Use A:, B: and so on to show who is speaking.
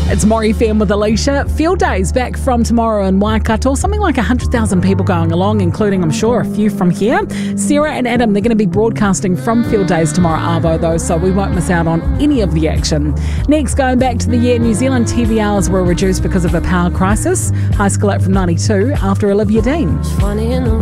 A: It's More FM with Alicia. Field days back from tomorrow in Waikato. Something like 100,000 people going along, including, I'm sure, a few from here. Sarah and Adam, they're going to be broadcasting from Field days tomorrow at Arvo, though, so we won't miss out on any of the action. Next, going back to the year, New Zealand TV hours were reduced because of a power crisis. High School Act from 92 after Olivia Dean.